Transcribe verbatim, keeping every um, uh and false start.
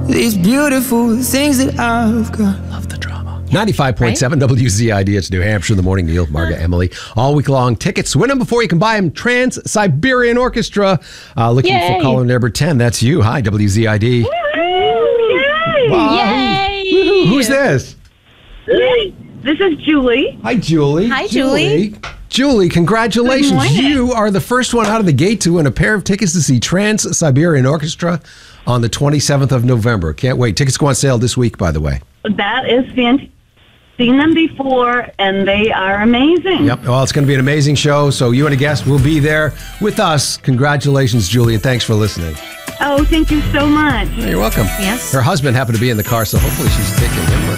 these beautiful things that I've got. Love the drama. ninety-five point seven Right? W Z I D. It's New Hampshire in the morning. Neil, Marga, Emily. All week long. Tickets. Win them before you can buy them. Trans-Siberian Orchestra. Uh, looking Yay. for caller number ten. That's you. Hi, W Z I D. Wow. Yay! Who's this? This is Julie. Hi, Julie. Hi, Julie. Julie, congratulations. Good morning. You are the first one out of the gate to win a pair of tickets to see Trans-Siberian Orchestra on the twenty-seventh of November. Can't wait. Tickets go on sale this week, by the way. That is fantastic. Seen them before, and they are amazing. Yep. Well, it's going to be an amazing show. So you and a guest will be there with us. Congratulations, Julie, and thanks for listening. Oh, thank you so much. You're welcome. Yes. Her husband happened to be in the car, so hopefully she's taking him